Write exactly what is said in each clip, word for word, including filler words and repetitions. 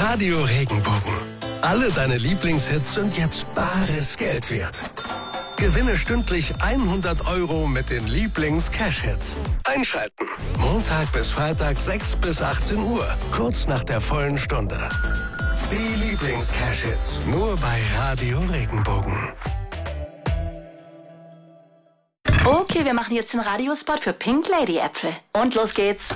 Radio Regenbogen. Alle deine Lieblingshits sind jetzt bares Geld wert. Gewinne stündlich hundert Euro mit den Lieblings-Cash-Hits. Einschalten. Montag bis Freitag sechs bis achtzehn Uhr. Kurz nach der vollen Stunde. Die Lieblings-Cash-Hits. Nur bei Radio Regenbogen. Okay, wir machen jetzt den Radiospot für Pink Lady Äpfel. Und los geht's.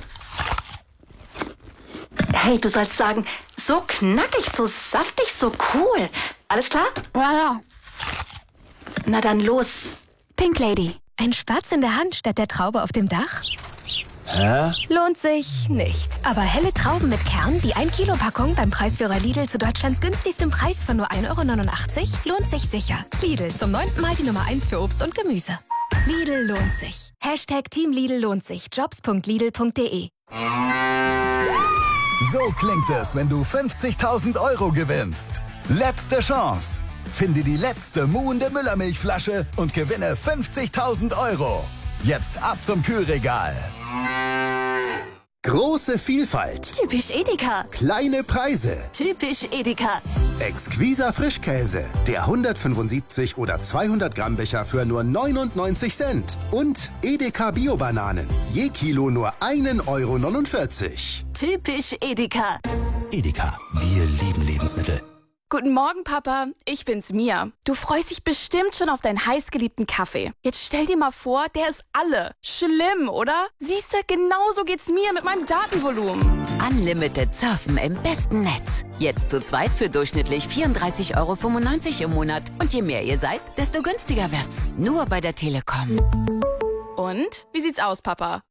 Hey, du sollst sagen, so knackig, so saftig, so cool. Alles klar? Ja, ja. Na dann los. Pink Lady. Ein Spatz in der Hand statt der Traube auf dem Dach? Hä? Lohnt sich nicht. Aber helle Trauben mit Kern, die ein Kilo Packung beim Preisführer Lidl zu Deutschlands günstigstem Preis von nur ein Euro neunundachtzig, lohnt sich sicher. Lidl, zum neunten Mal die Nummer eins für Obst und Gemüse. Lidl lohnt sich. Hashtag Team Lidl lohnt sich. Jobs punkt lidl punkt de. So klingt es, wenn du fünfzigtausend Euro gewinnst. Letzte Chance. Finde die letzte muhende Müllermilchflasche und gewinne fünfzigtausend Euro. Jetzt ab zum Kühlregal. Große Vielfalt. Typisch Edeka. Kleine Preise. Typisch Edeka. Exquiser Frischkäse. Der hundertfünfundsiebzig oder zweihundert Gramm Becher für nur neunundneunzig Cent. Und Edeka Bio-Bananen. Je Kilo nur ein Euro neunundvierzig. Typisch Edeka. Edeka. Wir lieben Lebensmittel. Guten Morgen, Papa. Ich bin's, Mia. Du freust dich bestimmt schon auf deinen heißgeliebten Kaffee. Jetzt stell dir mal vor, der ist alle. Schlimm, oder? Siehste, genauso geht's mir mit meinem Datenvolumen. Unlimited Surfen im besten Netz. Jetzt zu zweit für durchschnittlich vierunddreißig Euro fünfundneunzig im Monat. Und je mehr ihr seid, desto günstiger wird's. Nur bei der Telekom. Und? Wie sieht's aus, Papa?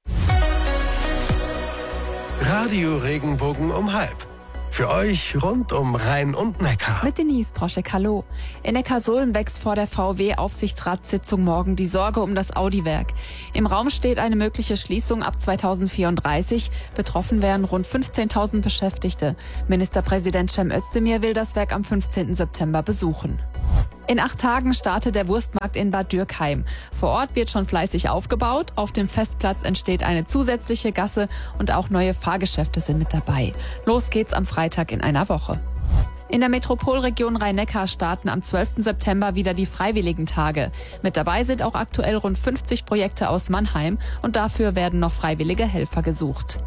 Radio Regenbogen um halb. Für euch rund um Rhein und Neckar. Mit Denise Proschek, hallo. In Neckarsulm wächst vor der V W-Aufsichtsratssitzung morgen die Sorge um das Audi-Werk. Im Raum steht eine mögliche Schließung ab zweitausendvierunddreißig. Betroffen wären rund fünfzehntausend Beschäftigte. Ministerpräsident Cem Özdemir will das Werk am fünfzehnten September besuchen. In acht Tagen startet der Wurstmarkt in Bad Dürkheim. Vor Ort wird schon fleißig aufgebaut. Auf dem Festplatz entsteht eine zusätzliche Gasse und auch neue Fahrgeschäfte sind mit dabei. Los geht's am Freitag in einer Woche. In der Metropolregion Rhein-Neckar starten am zwölften September wieder die Freiwilligentage. Mit dabei sind auch aktuell rund fünfzig Projekte aus Mannheim und dafür werden noch freiwillige Helfer gesucht.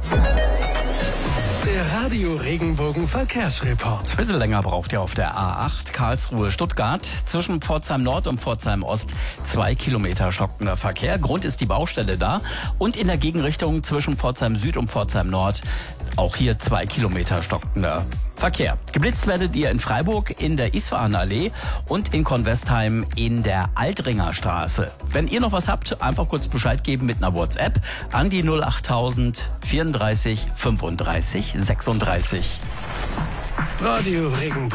Der Radio Regenbogen Verkehrsreport. Ein bisschen länger braucht ihr auf der A acht Karlsruhe-Stuttgart. Zwischen Pforzheim Nord und Pforzheim Ost zwei Kilometer stockender Verkehr. Grund ist die Baustelle da. Und in der Gegenrichtung zwischen Pforzheim Süd und Pforzheim Nord auch hier zwei Kilometer stockender Verkehr. Geblitzt werdet ihr in Freiburg in der Isfahanallee und in Kornwestheim in der Altringer Straße. Wenn ihr noch was habt, einfach kurz Bescheid geben mit einer WhatsApp an die null achttausend vierunddreißig fünfunddreißig sechsunddreißig. Radio Regenbogen.